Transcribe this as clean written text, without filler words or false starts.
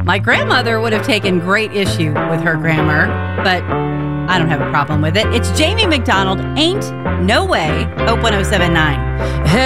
My grandmother would have taken great issue with her grammar, but I don't have a problem with it. It's Jamie McDonald, Ain't No Way, Hope 1079.